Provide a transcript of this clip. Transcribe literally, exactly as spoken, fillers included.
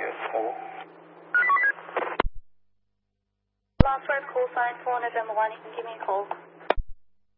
four. Last word, call sign for November one, you can give me a call.